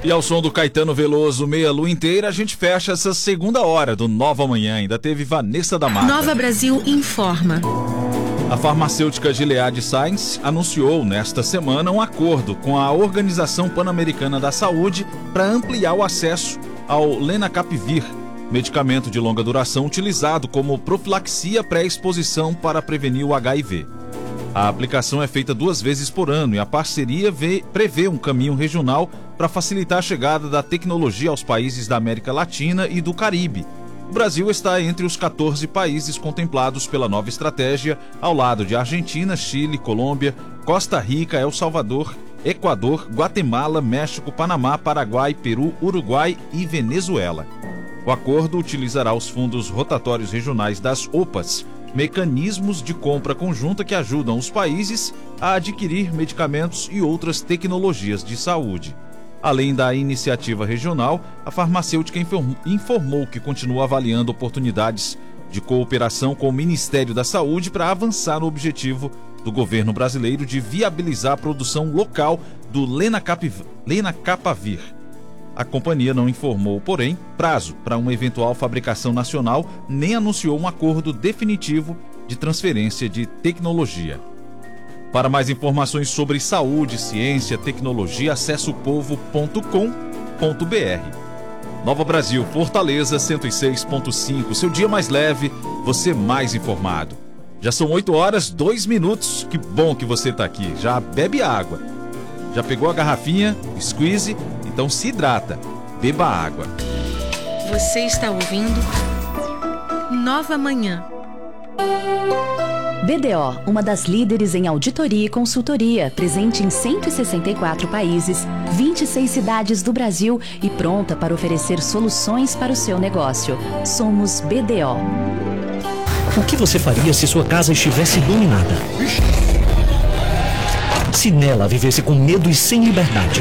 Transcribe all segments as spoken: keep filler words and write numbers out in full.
E ao som do Caetano Veloso, Meia Lua Inteira, a gente fecha essa segunda hora do Nova Manhã. Ainda teve Vanessa da Mata. Nova Brasil informa. A farmacêutica Gilead Sciences anunciou nesta semana um acordo com a Organização Pan-Americana da Saúde para ampliar o acesso ao lenacapavir, medicamento de longa duração utilizado como profilaxia pré-exposição para prevenir o H I V. A aplicação é feita duas vezes por ano e a parceria vê, prevê um caminho regional para facilitar a chegada da tecnologia aos países da América Latina e do Caribe. O Brasil está entre os quatorze países contemplados pela nova estratégia, ao lado de Argentina, Chile, Colômbia, Costa Rica, El Salvador, Equador, Guatemala, México, Panamá, Paraguai, Peru, Uruguai e Venezuela. O acordo utilizará os fundos rotatórios regionais das O P As, mecanismos de compra conjunta que ajudam os países a adquirir medicamentos e outras tecnologias de saúde. Além da iniciativa regional, a farmacêutica informou que continua avaliando oportunidades de cooperação com o Ministério da Saúde para avançar no objetivo do governo brasileiro de viabilizar a produção local do lenacapavir. A companhia não informou, porém, prazo para uma eventual fabricação nacional, nem anunciou um acordo definitivo de transferência de tecnologia. Para mais informações sobre saúde, ciência, tecnologia, acesse o povo ponto com ponto br. Nova Brasil, Fortaleza cento e seis ponto cinco. Seu dia mais leve, você mais informado. Já são oito horas, dois minutos. Que bom que você está aqui. Já bebe água. Já pegou a garrafinha, squeeze? Então se hidrata. Beba água. Você está ouvindo Nova Manhã. B D O, uma das líderes em auditoria e consultoria, presente em cento e sessenta e quatro países, vinte e seis cidades do Brasil e pronta para oferecer soluções para o seu negócio. Somos B D O. O que você faria se sua casa estivesse iluminada? Se nela vivesse com medo e sem liberdade?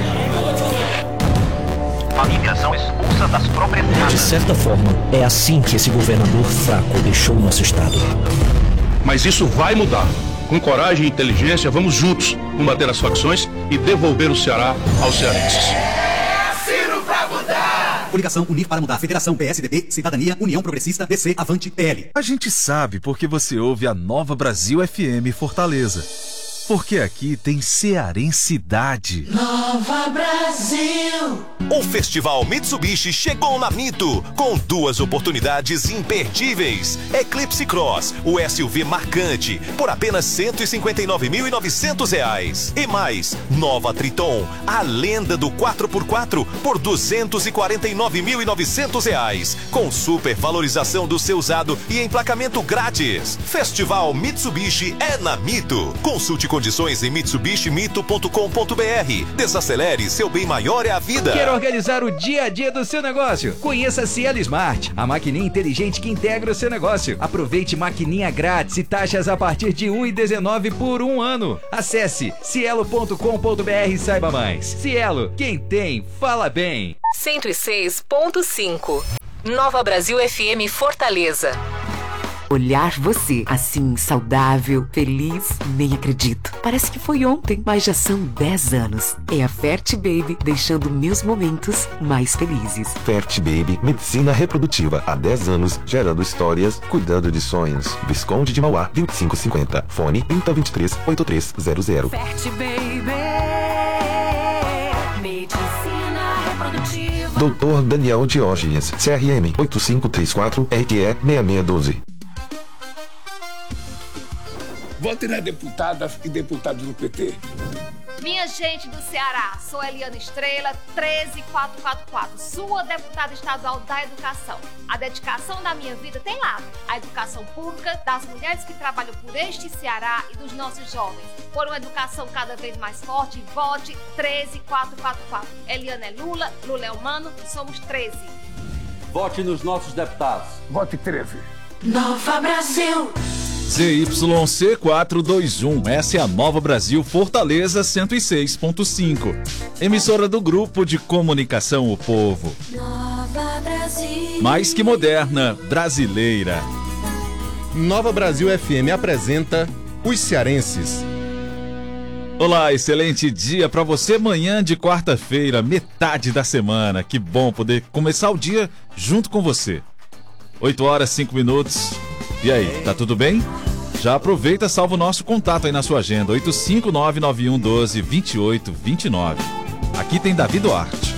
Famílias são expulsas das próprias casas. De certa forma, é assim que esse governador fraco deixou o nosso estado. Mas isso vai mudar. Com coragem e inteligência, vamos juntos combater as facções e devolver o Ceará aos cearenses. É Ciro pra mudar! Coligação Unir para Mudar, Federação P S D B, Cidadania, União Progressista, D C, Avante, P L. A gente sabe porque você ouve a Nova Brasil F M Fortaleza. Porque aqui tem cearensidade. Nova Brasil! O Festival Mitsubishi chegou na Mito, com duas oportunidades imperdíveis. Eclipse Cross, o S U V marcante, por apenas cento e cinquenta e nove mil e novecentos reais. E mais, nova Triton, a lenda do quatro por quatro, por duzentos e quarenta e nove mil e novecentos reais. Com super valorização do seu usado e emplacamento grátis. Festival Mitsubishi é na Mito. Consulte condições em mitsubishi mito ponto com ponto br. Desacelere, seu bem maior é a vida. Quer organizar o dia a dia do seu negócio? Conheça a Cielo Smart, a maquininha inteligente que integra o seu negócio. Aproveite maquininha grátis e taxas a partir de um real e dezenove centavos por um ano. Acesse cielo ponto com ponto br e saiba mais. Cielo, quem tem, fala bem. cento e seis ponto cinco. Nova Brasil F M Fortaleza. Olhar você, assim, saudável, feliz, nem acredito. Parece que foi ontem, mas já são dez anos. É a Fert Baby, deixando meus momentos mais felizes. Fert Baby, medicina reprodutiva. Há dez anos, gerando histórias, cuidando de sonhos. Visconde de Mauá, vinte e cinco cinquenta. Fone trinta, vinte e três, oitenta e três zero zero. Fert Baby, medicina reprodutiva. doutor Daniel Diógenes, C R M oito cinco três quatro, R Q E seis seis um dois. Vote nas deputadas e deputados do P T. Minha gente do Ceará, sou Eliana Estrela, treze quatrocentos e quarenta e quatro, sua deputada estadual da educação. A dedicação da minha vida tem lá, a educação pública das mulheres que trabalham por este Ceará e dos nossos jovens. Por uma educação cada vez mais forte, vote treze quatrocentos e quarenta e quatro. Eliana é Lula, Lula é humano, somos treze. Vote nos nossos deputados. Vote treze. Nova Brasil. Z Y C quatrocentos e vinte e um, essa é a Nova Brasil Fortaleza cento e seis ponto cinco. Emissora do Grupo de Comunicação O Povo. Nova Brasil. Mais que moderna, brasileira. Nova Brasil F M apresenta Os Cearenses. Olá, excelente dia para você. Manhã de quarta-feira, metade da semana. Que bom poder começar o dia junto com você. oito horas, cinco minutos. E aí, tá tudo bem? Já aproveita, salva o nosso contato aí na sua agenda. oito cinco nove nove um um dois, dois oito dois nove. Aqui tem Davi Duarte.